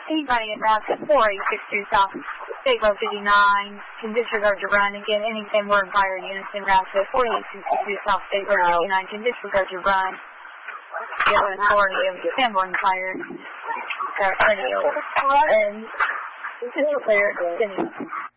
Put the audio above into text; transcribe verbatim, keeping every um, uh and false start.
Anybody in route four eight six two South State Road fifty-nine can disregard your run. Again, any Kenworth and fire units in route four eight six two South State Road fifty-nine can disregard your run. The authority of Kenworth and fire. Radio. And this is clear.